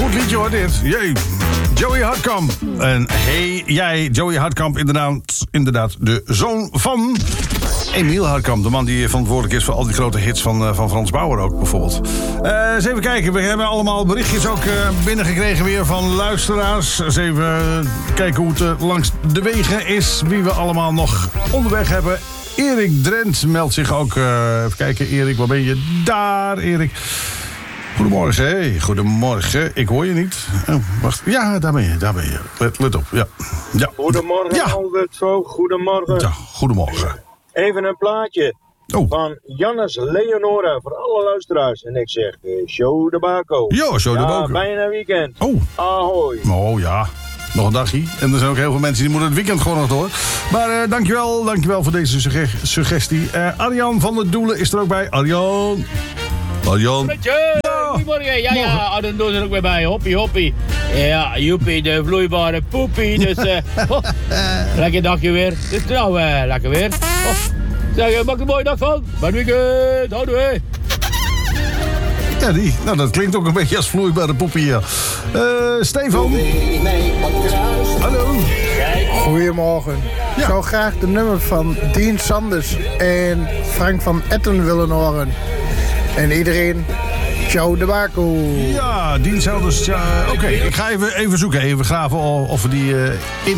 Goed liedje hoor dit. Jee. Joey Hartkamp. En hey, jij, Joey Hartkamp, inderdaad de zoon van Emiel Hartkamp. De man die verantwoordelijk is voor al die grote hits van Frans Bauer ook bijvoorbeeld. Eens even kijken. We hebben allemaal berichtjes ook binnengekregen weer van luisteraars. Eens even kijken hoe het langs de wegen is. Wie we allemaal nog onderweg hebben. Erik Drent meldt zich ook. Even kijken, Erik, waar ben je? Daar, Erik. Goedemorgen, hey. Goedemorgen. Ik hoor je niet. Oh, wacht. Ja, daar ben je. Let op, ja. Goedemorgen, ja. Albert. Zo, goedemorgen. Ja, goedemorgen. Even een plaatje van Jannes Leonora voor alle luisteraars. En ik zeg, show de bako. Jo, show de bako. Bijna weekend. Oh. Ahoy. Oh ja. Nog een dagje. En er zijn ook heel veel mensen die moeten het weekend gewoon nog door. Maar dankjewel voor deze suggestie. Arjan van der Doelen is er ook bij. Arjan. Goedemorgen. Ja, dan doen ze er ook weer bij. Hoppie. Ja, joepie, de vloeibare poepie. Dus, lekker dagje weer. Dus nou, lekker weer. Zeg, maak er een mooie dag van. Bij het weekend. Houdoe, hè. Ja, die. Nou, dat klinkt ook een beetje als vloeibare poepie, ja. Stefan. Hallo. Goedemorgen. Ik zou graag de nummer van Dien Sanders en Frank van Etten willen horen. En iedereen, ciao de bako. Ja, Dien Sanders. Ja, oké, ik ga even zoeken, even graven of we die in